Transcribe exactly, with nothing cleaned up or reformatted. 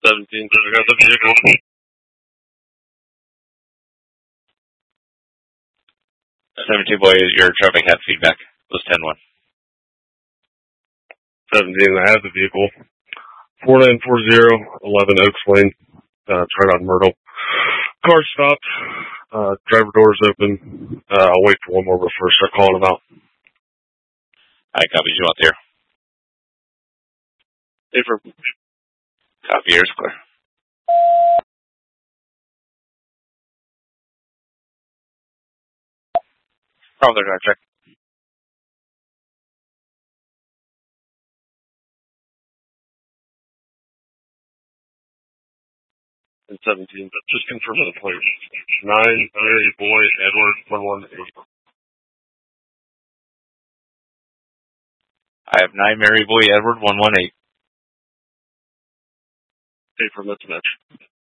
seventeen, I got the vehicle. seventeen boy, your traffic had feedback. It was ten one. seventeen, I have the vehicle. four nine four zero, eleven Oaks Lane. Uh, it's right on Myrtle. Car stopped. Uh, driver door's open. Uh, I'll wait for one more before I start calling them out. I copy you out there. Hey, for Copy, yours clear. Oh, there's our check. in seventeen, but just confirm the plate. Nine, Mary Boy, Edward, one one eight. I have nine Mary Boy Edward one one eight. Hey, for let's match.